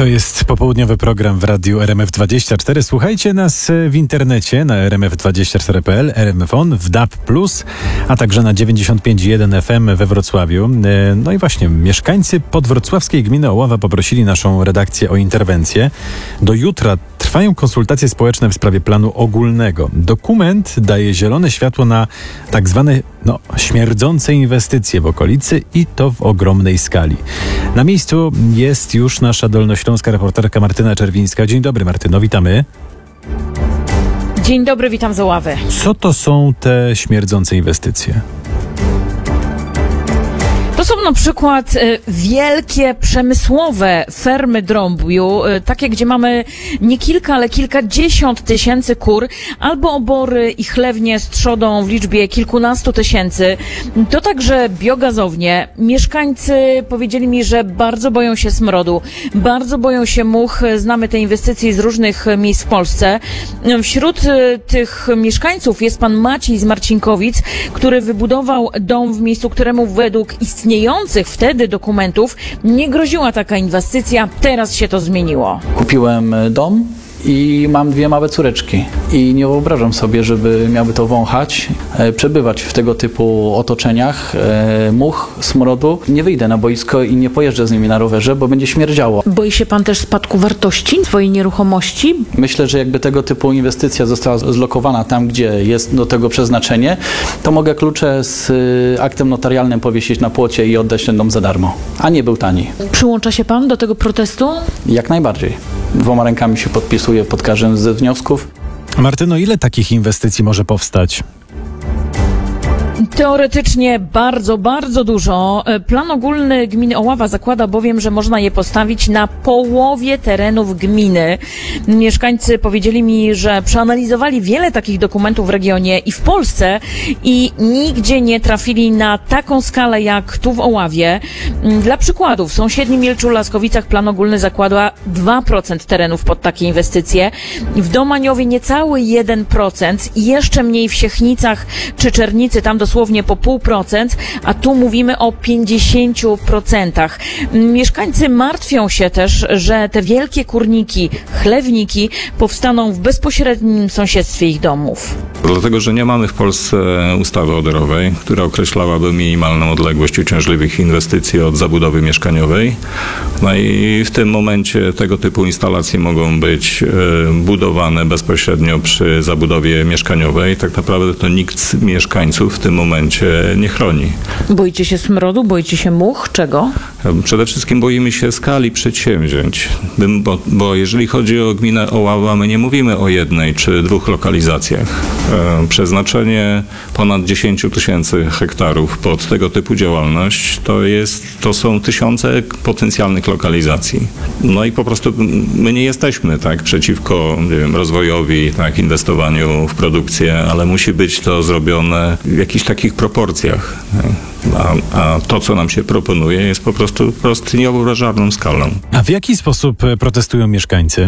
To jest popołudniowy program w radiu RMF24. Słuchajcie nas w internecie na rmf24.pl, RMF On, w DAB+, a także na 95.1 FM we Wrocławiu. No i właśnie, mieszkańcy podwrocławskiej gminy Oława poprosili naszą redakcję o interwencję. Do jutra trwają konsultacje społeczne w sprawie planu ogólnego. Dokument daje zielone światło na tak zwane śmierdzące inwestycje w okolicy i to w ogromnej skali. Na miejscu jest już nasza dolnośląska reporterka Martyna Czerwińska. Dzień dobry, Martyno, witamy. Dzień dobry, witam z Oławy. Co to są te śmierdzące inwestycje? To są na przykład wielkie przemysłowe fermy drąbiu, takie, gdzie mamy nie kilka, ale kilkadziesiąt tysięcy kur, albo obory i chlewnie z trzodą w liczbie kilkunastu tysięcy. To także biogazownie. Mieszkańcy powiedzieli mi, że bardzo boją się smrodu, bardzo boją się much. Znamy te inwestycje z różnych miejsc w Polsce. Wśród tych mieszkańców jest pan Maciej z Marcinkowic, który wybudował dom w miejscu, któremu według istniejących wtedy dokumentów nie groziła taka inwestycja. Teraz się to zmieniło. Kupiłem dom i mam dwie małe córeczki i nie wyobrażam sobie, żeby miały to wąchać, przebywać w tego typu otoczeniach, much, smrodu. Nie wyjdę na boisko i nie pojeżdżę z nimi na rowerze, bo będzie śmierdziało. Boi się pan też spadku wartości swojej nieruchomości? Myślę, że jakby tego typu inwestycja została zlokowana tam, gdzie jest do tego przeznaczenie, to mogę klucze z aktem notarialnym powiesić na płocie i oddać ten dom za darmo, a nie był tani. Przyłącza się pan do tego protestu? Jak najbardziej. Dwoma rękami się podpisuję pod każdym ze wniosków. Martyno, ile takich inwestycji może powstać? Teoretycznie bardzo, bardzo dużo. Plan ogólny gminy Oława zakłada bowiem, że można je postawić na połowie terenów gminy. Mieszkańcy powiedzieli mi, że przeanalizowali wiele takich dokumentów w regionie i w Polsce i nigdzie nie trafili na taką skalę jak tu w Oławie. Dla przykładu, w sąsiednim Mielczu Laskowicach plan ogólny zakłada 2% terenów pod takie inwestycje. W Domaniowie niecały 1% i jeszcze mniej w Siechnicach czy Czernicy, tam dosłownie po 0,5%, a tu mówimy o 50%. Mieszkańcy martwią się też, że te wielkie kurniki, chlewnniki powstaną w bezpośrednim sąsiedztwie ich domów. Dlatego, że nie mamy w Polsce ustawy odorowej, która określałaby minimalną odległość uciążliwych inwestycji od zabudowy mieszkaniowej. No i w tym momencie tego typu instalacje mogą być budowane bezpośrednio przy zabudowie mieszkaniowej. Tak naprawdę to nikt z mieszkańców w tym momencie nie chroni. Boicie się smrodu? Boicie się much? Czego? Przede wszystkim boimy się skali przedsięwzięć, bo jeżeli chodzi o gminę Oława, my nie mówimy o jednej czy dwóch lokalizacjach. Przeznaczenie ponad 10 tysięcy hektarów pod tego typu działalność to są tysiące potencjalnych lokalizacji. No i po prostu my nie jesteśmy przeciwko rozwojowi, inwestowaniu w produkcję, ale musi być to zrobione w jakichś takich proporcjach. A to, co nam się proponuje, jest po prostu niewyobrażalną skalą. A w jaki sposób protestują mieszkańcy?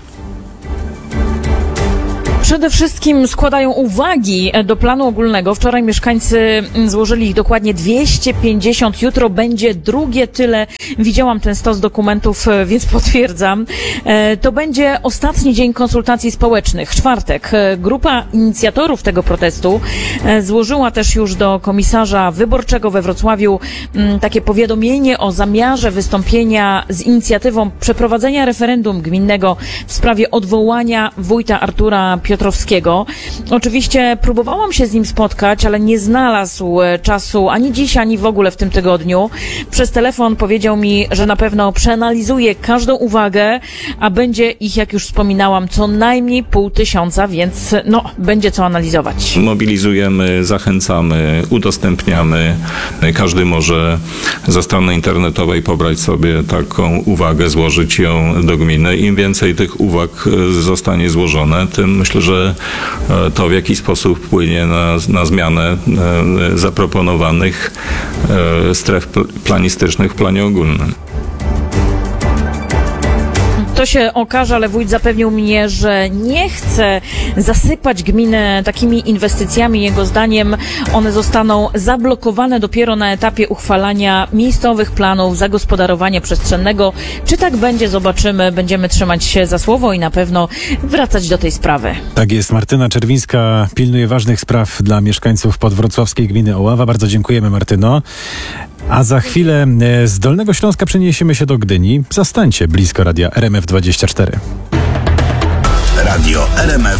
Przede wszystkim składają uwagi do planu ogólnego. Wczoraj mieszkańcy złożyli ich dokładnie 250. Jutro będzie drugie tyle. Widziałam ten stos dokumentów, więc potwierdzam. To będzie ostatni dzień konsultacji społecznych, czwartek. Grupa inicjatorów tego protestu złożyła też już do komisarza wyborczego we Wrocławiu takie powiadomienie o zamiarze wystąpienia z inicjatywą przeprowadzenia referendum gminnego w sprawie odwołania wójta Artura Piotrowskiego. Oczywiście próbowałam się z nim spotkać, ale nie znalazł czasu ani dziś, ani w ogóle w tym tygodniu. Przez telefon powiedział mi, że na pewno przeanalizuje każdą uwagę, a będzie ich, jak już wspominałam, co najmniej 500, więc będzie co analizować. Mobilizujemy, zachęcamy, udostępniamy. Każdy może ze strony internetowej pobrać sobie taką uwagę, złożyć ją do gminy. Im więcej tych uwag zostanie złożone, tym myślę, że to w jakiś sposób wpłynie na zmianę zaproponowanych stref planistycznych w planie ogólnym. To się okaże, ale wójt zapewnił mnie, że nie chce zasypać gminy takimi inwestycjami. Jego zdaniem one zostaną zablokowane dopiero na etapie uchwalania miejscowych planów zagospodarowania przestrzennego. Czy tak będzie, zobaczymy. Będziemy trzymać się za słowo i na pewno wracać do tej sprawy. Tak jest, Martyna Czerwińska pilnuje ważnych spraw dla mieszkańców podwrocławskiej gminy Oława. Bardzo dziękujemy, Martyno. A za chwilę z Dolnego Śląska przeniesiemy się do Gdyni. Zostańcie blisko radia RMF24. Radio RMF